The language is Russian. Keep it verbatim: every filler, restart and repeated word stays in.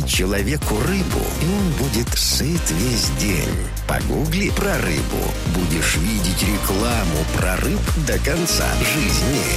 человеку рыбу, и он будет сыт весь день. Погугли про рыбу. Будешь видеть рекламу про рыб до конца жизни.